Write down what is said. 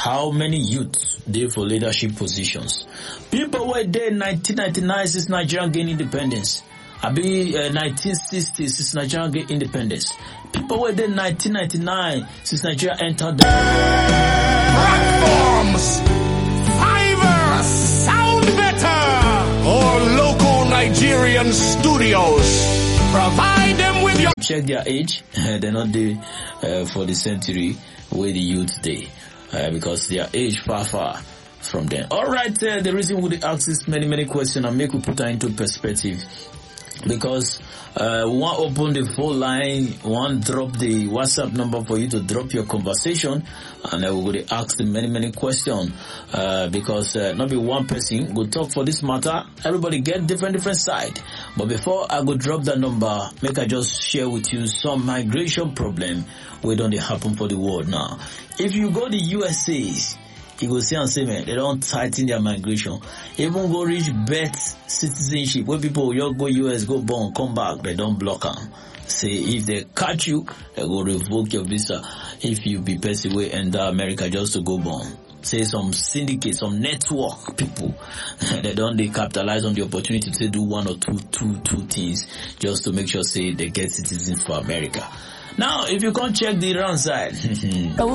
how many youths dey for leadership positions. People were there in 1999 since Nigeria gained independence. Abi 1960 since Nigeria gained independence. People were there in 1999 since Nigeria entered the platforms, Fiverr, Sound Better, or local Nigerian studios. Provide them with your... Check their age. They're not there for the century where the youth dey. Because their age far from them. Alright, the reason we ask this many questions and make we put that into perspective. Because we want to open the phone line, want to drop the WhatsApp number for you to drop your conversation, and we're going to ask the many questions. Because not be one person go talk for this matter. Everybody get different side. But before I go drop that number, make I just share with you some migration problem where don't they happen for the world now. If you go to USA, you go see and say, man, they don't tighten their migration. Even go reach birth citizenship, where people will go US, go born, come back, they don't block them. Say if they catch you, they go revoke your visa. If you be person way enter America just to go born. Say some syndicate, some network people, they don't they capitalize on the opportunity to do one or two things just to make sure say they get citizens for America. Now, if you can't check the Iran side,